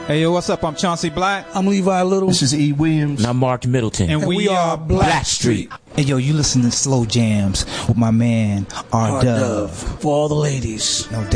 Hey, yo, what's up? I'm Chauncey Black. I'm Levi Little. This is E. Williams. And I'm Mark Middleton. And we are Black Street. Hey, yo, you listen to Slow Jams with my man, R. Dove. For all the ladies. No doubt.